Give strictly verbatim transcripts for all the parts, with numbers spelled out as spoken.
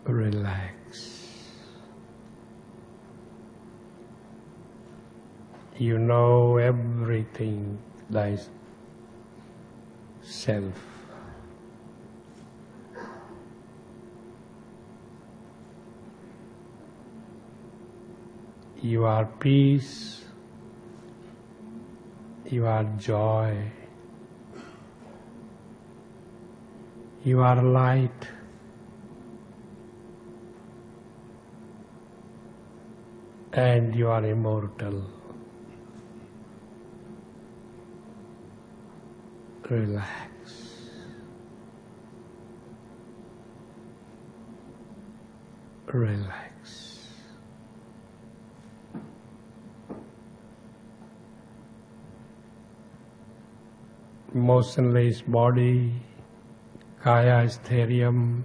relax. You know everything, thyself. You are peace, you are joy, you are light, and you are immortal. Relax. Relax. Motionless body, kaya stherium.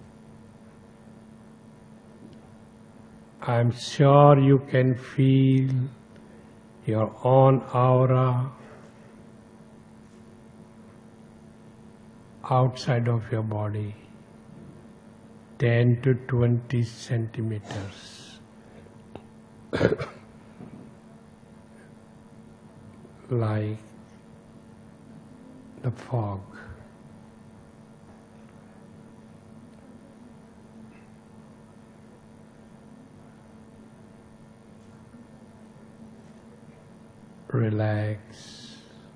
I'm sure you can feel your own aura outside of your body, ten to twenty centimeters. Like the fog. Relax.